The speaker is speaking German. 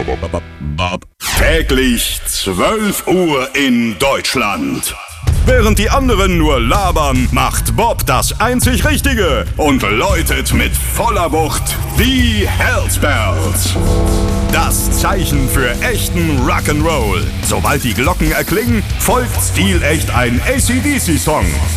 Täglich 12 Uhr in Deutschland. Während die anderen nur labern, macht Bob das einzig Richtige und läutet mit voller Wucht die Hell's Bells. Das Zeichen für echten Rock'n'Roll. Sobald die Glocken erklingen, folgt stilecht ein AC/DC-Song.